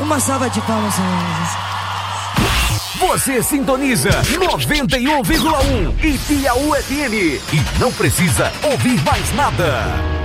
Uma salva de palmas, senhores. Você sintoniza 91,1 e Piauí FM e não precisa ouvir mais nada.